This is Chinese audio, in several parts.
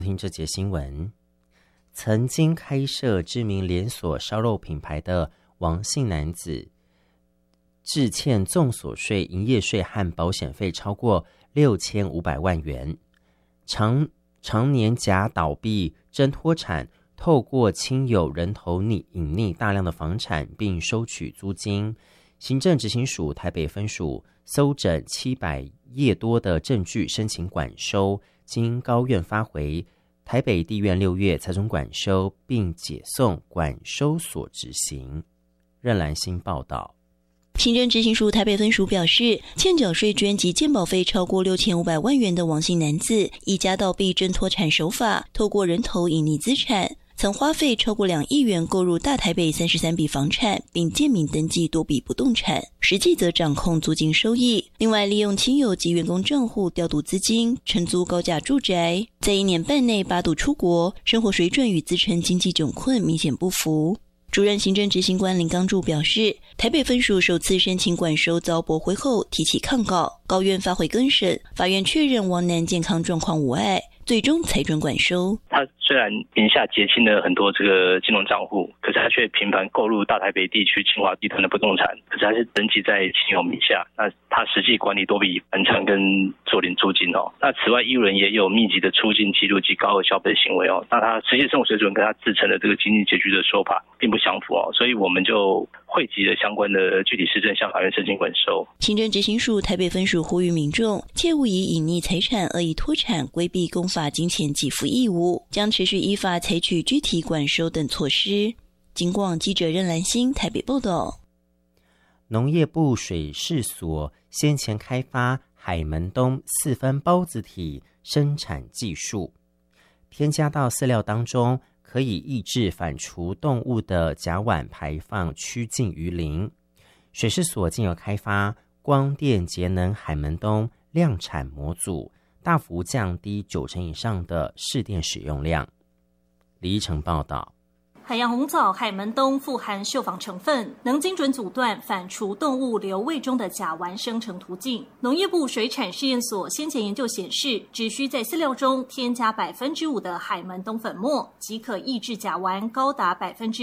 听这节新闻。曾经开设知名连锁烧肉品牌的王姓男子，致欠综所税、营业税和保险费超过6500万元，常年假倒闭、真脱产，透过亲友人头隐匿大量的房产，并收取租金。行政执行署台北分署搜整700页多的证据，申请管收，经高院发回，台北地院6月才准管收，并解送管收所执行。任兰心报道。 行政执行署台北分署表示，欠缴税捐及健保费超过6500万元的王姓男子，以假倒闭真脱产手法，透过人头隐匿资产，曾花费超过2亿元购入大台北33笔房产，并建名登记多笔不动产，实际则掌控租金收益。另外，利用亲友及员工账户调度资金，承租高价住宅，在1年半内8度出国，生活水准与自称经济窘困明显不符。主任行政执行官林刚柱表示，台北分署首次申请管收遭驳回后，提起抗告，高院发回更审，法院确认王男健康状况无碍，最终才准管收。 他虽然名下结清了很多这个金融账户，可是他却频繁购入大台北地区清华集团的不动产，可是他是登记在亲友名下，那他实际管理多笔房产跟做领租金哦。那此外，艺人也有密集的出境记录及高额消费行为哦，那他实际生活水准跟他自称的这个经济拮据的说法并不相符哦，所以我们就汇集了相关的具体事证向法院申请管收。 行政执行署台北分署呼吁民众切勿以隐匿财产、恶意脱产、规避公法金钱给付义务，将持续依法采取具体管收等措施。警广记者任兰心台北报道。 农业部水试所先前开发海门冬4分包子体生产技术，添加到饲料当中，可以抑制反刍动物的甲烷排放，趋近于零。水试所进而开发光电节能海门冬量产模组，大幅降低90%以上的市电使用量。李依成报道。 海洋红藻海门冬富含溴仿成分，能精准阻断反刍动物瘤胃中的甲烷生成途径。农业部水产试验所先前研究显示，只需在饲料中添加5%的海门冬粉末，即可抑制甲烷高达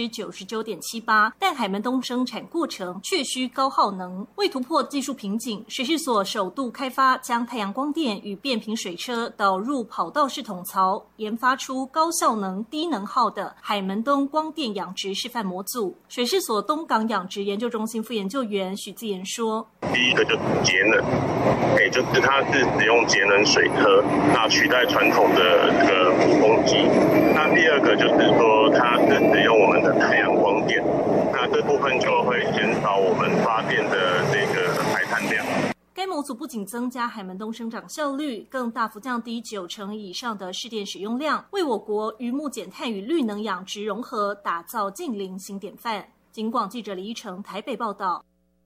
99.78%。但海门冬生产过程却需高耗能，为突破技术瓶颈，水试所首度开发将太阳光电与变频水车导入跑道式桶槽，研发出高效能、低能耗的海门冬光电养殖示范模组。水试所东港养殖研究中心副研究员许自言说， 第一个就是节能，就是它是使用节能水车，那取代传统的这个捕风机。那第二个就是说它是使用我们的太阳光电，那这部分就会减少我们发电的这个排碳量。 该模组不仅增加海门冬生长效率，更大幅降低90%以上的市电使用量，为我国渔牧减碳与绿能养殖融合打造近零新典范。警广记者李依成台北报道。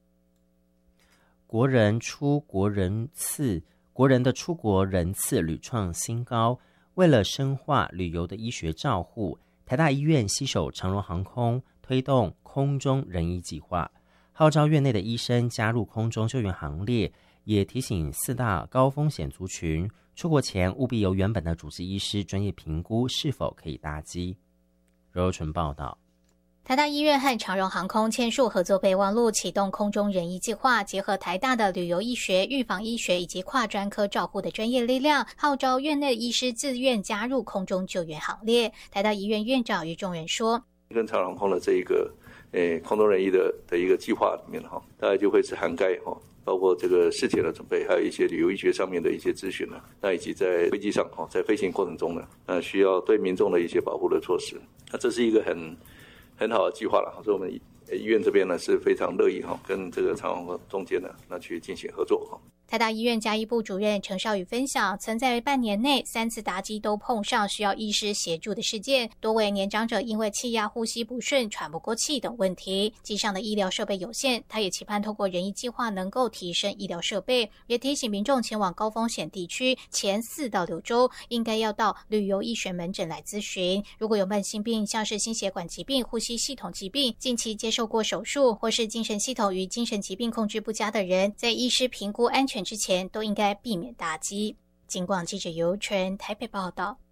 国人的出国人次屡创新高，为了深化旅游的医学照护，台大医院携手长荣航空推动空中人医计划，号召院内的医生加入空中救援行列，也提醒4大高风险族群，出国前务必由原本的主治医师专业评估是否可以搭机。柔纯报道。 台大医院和长荣航空签署合作备忘录，启动空中人医计划，结合台大的旅游医学、预防医学以及跨专科照护的专业力量，号召院内医师自愿加入空中救援行列。台大医院院长于仲仁说， 跟长荣航空的这一个空中人医的一个计划里面大概就会是涵盖包括这个事前的准备，还有一些旅游医学上面的一些咨询那以及在飞机上在飞行过程中呢，需要对民众的一些保护的措施。那这是一个很好的计划了，所以我们医院这边呢是非常乐意跟这个长荣航空中间呢那去进行合作。 台大医院家医部主任陈绍宇分享，曾在半年内3次搭机都碰上需要医师协助的事件，多位年长者因为气压、呼吸不顺、喘不过气等问题，机上的医疗设备有限，他也期盼透过人医计划能够提升医疗设备，也提醒民众前往高风险地区前4到6周应该要到旅游医学门诊来咨询。如果有慢性病，像是心血管疾病、呼吸系统疾病，近期接受过手术或是精神系统与精神疾病控制不佳的人，在医师评估安全之前都应该避免搭机。警广记者尤纯台北报道。